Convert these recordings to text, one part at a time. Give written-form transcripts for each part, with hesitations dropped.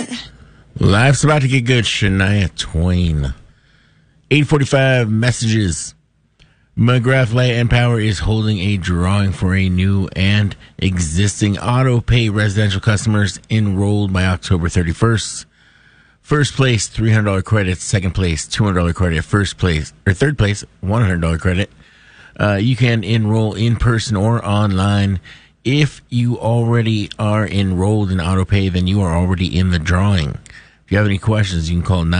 that. Life's about to get good, Shania Twain. 8:45 messages. McGrath Light and Power is holding a drawing for a new and existing auto pay residential customers enrolled by October 31st. First place, $300 credit. Second place, $200 credit. First place, or third place, $100 credit. You can enroll in person or online. If you already are enrolled in AutoPay, then you are already in the drawing. If you have any questions, you can call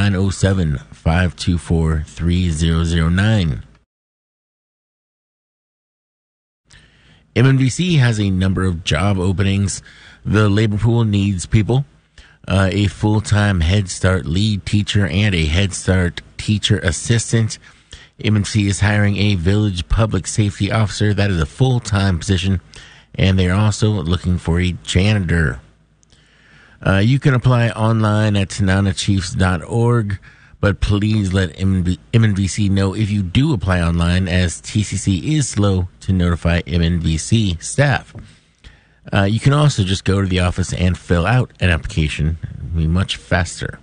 907-524-3009. MNVC has a number of job openings. The labor pool needs people. A full-time Head Start lead teacher and a Head Start teacher assistant. MNVC is hiring a village public safety officer. That is a full-time position. And they're also looking for a janitor. You can apply online at TenanaChiefs.org, but please let MNVC know if you do apply online, as TCC is slow to notify MNVC staff. You can also just go to the office and fill out an application. It'll be much faster.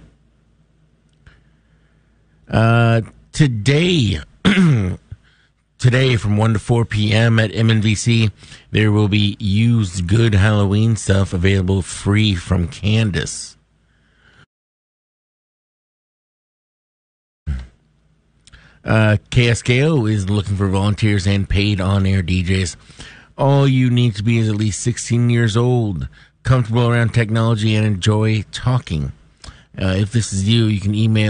Today from 1 to 4 p.m. at MNVC, there will be used good Halloween stuff available free from Candace. KSKO is looking for volunteers and paid on-air DJs. All you need to be is at least 16 years old, comfortable around technology, and enjoy talking. If this is you, you can email